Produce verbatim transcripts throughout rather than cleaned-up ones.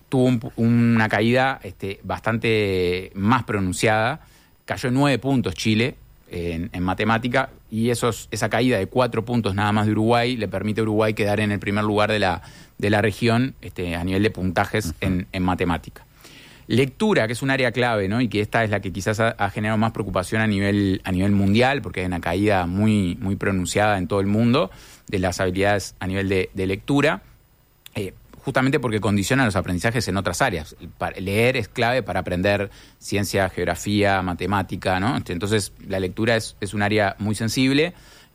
tuvo un, una caída este, bastante más pronunciada. Cayó nueve puntos Chile en, en matemática, y esos, esa caída de cuatro puntos nada más de Uruguay le permite a Uruguay quedar en el primer lugar de la, de la región este, a nivel de puntajes uh-huh. en, en matemática. Lectura, que es un área clave, ¿no? Y que esta es la que quizás ha, ha generado más preocupación a nivel, a nivel mundial, porque hay una caída muy, muy pronunciada en todo el mundo de las habilidades a nivel de, de lectura, eh, justamente porque condiciona los aprendizajes en otras áreas. Para, leer es clave para aprender ciencia, geografía, matemática, ¿no? Entonces, la lectura es, es un área muy sensible.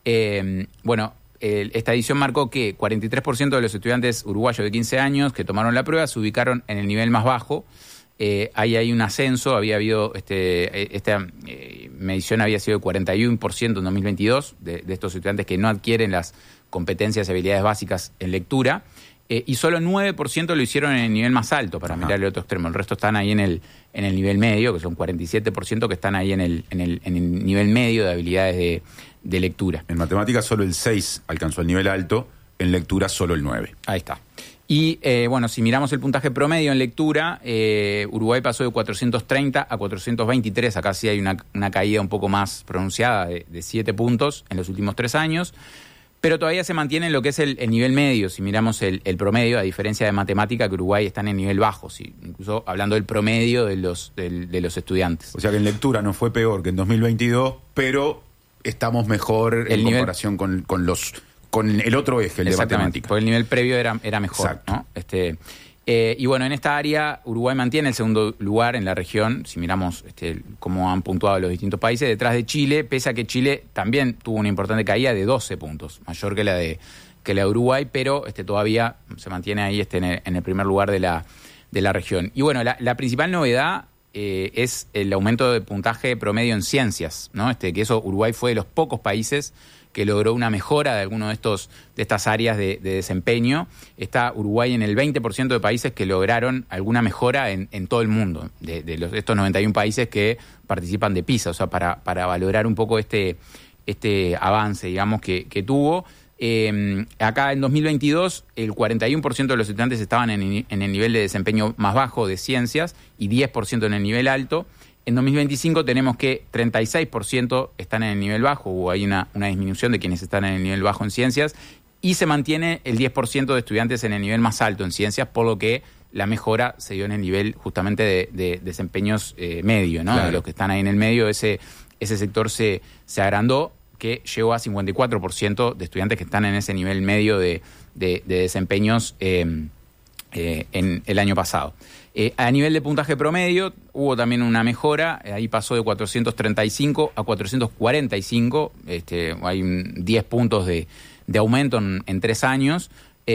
Eh, bueno, el, esta edición marcó que cuarenta y tres por ciento de los estudiantes uruguayos de quince años que tomaron la prueba se ubicaron en el nivel más bajo. Eh, ahí hay un ascenso, había habido, este, esta eh, medición había sido de cuarenta y uno por ciento en dos mil veintidós de, de estos estudiantes que no adquieren las competencias y habilidades básicas en lectura, eh, y solo nueve por ciento lo hicieron en el nivel más alto, para Ajá. mirar el otro extremo. El resto están ahí en el, en el nivel medio, que son cuarenta y siete por ciento que están ahí en el, en el, en el nivel medio de habilidades de, de lectura. En matemáticas solo el seis alcanzó el nivel alto, en lectura solo el nueve. Ahí está. Y eh, bueno, si miramos el puntaje promedio en lectura, eh, Uruguay pasó de cuatrocientos treinta a cuatrocientos veintitrés. Acá sí hay una, una caída un poco más pronunciada de, de siete puntos en los últimos tres años. Pero todavía se mantiene en lo que es el, el nivel medio. Si miramos el, el promedio, a diferencia de matemática, que Uruguay está en el nivel bajo, sí, incluso hablando del promedio de los, del, de los estudiantes. O sea que en lectura no fue peor que en dos mil veintidós, pero estamos mejor el en nivel... comparación con, con los... con el otro eje, el de matemática. Porque el nivel previo era, era mejor. Exacto. ¿No? Este, eh, y bueno, en esta área Uruguay mantiene el segundo lugar en la región, si miramos este, cómo han puntuado los distintos países, detrás de Chile, pese a que Chile también tuvo una importante caída de doce puntos, mayor que la de, que la de Uruguay, pero este, todavía se mantiene ahí este, en, el, en el primer lugar de la, de la región. Y bueno, la, la principal novedad eh, es el aumento de puntaje promedio en ciencias, ¿no? Este, que eso Uruguay fue de los pocos países que logró una mejora de alguno de estos de estas áreas de, de desempeño. Está Uruguay en el veinte por ciento de países que lograron alguna mejora en, en todo el mundo, de, de los, estos noventa y uno países que participan de PISA, o sea, para, para valorar un poco este, este avance, digamos, que, que tuvo. Eh, acá en dos mil veintidós el cuarenta y uno por ciento de los estudiantes estaban en, en el nivel de desempeño más bajo de ciencias y diez por ciento en el nivel alto. En dos mil veinticinco tenemos que treinta y seis por ciento están en el nivel bajo, o hay una, una disminución de quienes están en el nivel bajo en ciencias, y se mantiene el diez por ciento de estudiantes en el nivel más alto en ciencias, por lo que la mejora se dio en el nivel justamente de, de desempeños eh, medio, ¿no? Claro. De los que están ahí en el medio, ese, ese sector se, se agrandó, que llegó a cincuenta y cuatro por ciento de estudiantes que están en ese nivel medio de, de, de desempeños eh, eh, en el año pasado. Eh, a nivel de puntaje promedio hubo también una mejora, ahí pasó de cuatrocientos treinta y cinco a cuatrocientos cuarenta y cinco, este, hay un diez puntos de, de aumento en, en tres años,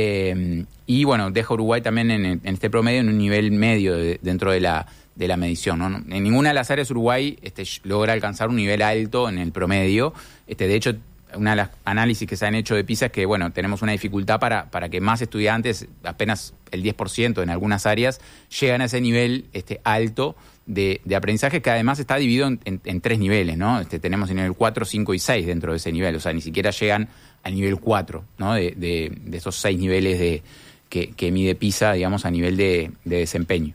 eh, y bueno, deja Uruguay también en, en este promedio en un nivel medio de, dentro de la, de la medición, ¿no? En ninguna de las áreas Uruguay este, logra alcanzar un nivel alto en el promedio, este, de hecho una de las análisis que se han hecho de PISA es que, bueno, tenemos una dificultad para, para que más estudiantes, apenas el diez por ciento en algunas áreas, llegan a ese nivel este, alto de, de aprendizaje, que además está dividido en, en, en tres niveles, ¿no? Este, tenemos el nivel cuatro, cinco y seis dentro de ese nivel, o sea, ni siquiera llegan al nivel cuatro, ¿no? De, de, de esos seis niveles de, que, que mide PISA, digamos, a nivel de, de desempeño.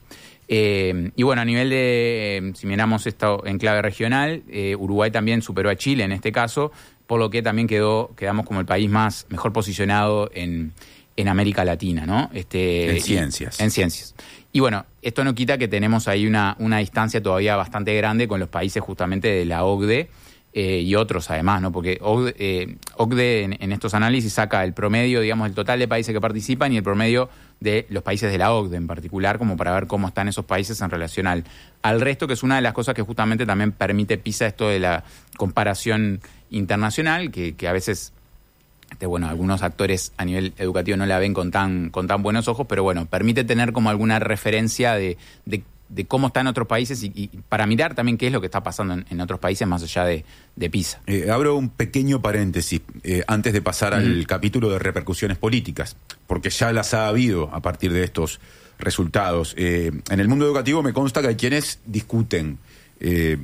Eh, y bueno, a nivel de, eh, si miramos esto en clave regional, eh, Uruguay también superó a Chile en este caso, por lo que también quedó quedamos como el país más mejor posicionado en, en América Latina, ¿no? Este, en ciencias. Y, en ciencias. Y bueno, esto no quita que tenemos ahí una, una distancia todavía bastante grande con los países justamente de la O C D E eh, y otros además, ¿no? Porque O C D E, eh, O C D E en, en estos análisis saca el promedio, digamos, el total de países que participan y el promedio de los países de la O C D E en particular, como para ver cómo están esos países en relación al, al resto, que es una de las cosas que justamente también permite PISA, esto de la comparación internacional, que, que a veces este, bueno, algunos actores a nivel educativo no la ven con tan, con tan buenos ojos, pero bueno, permite tener como alguna referencia de, de, de cómo están otros países y, y para mirar también qué es lo que está pasando en, en otros países más allá de, de PISA. Eh, abro un pequeño paréntesis eh, antes de pasar al mm. capítulo de repercusiones políticas, porque ya las ha habido a partir de estos resultados. Eh, en el mundo educativo me consta que hay quienes discuten Eh,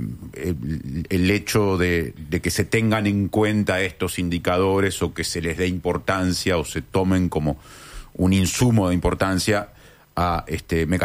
el, el hecho de, de que se tengan en cuenta estos indicadores o que se les dé importancia o se tomen como un insumo de importancia a este mecanismo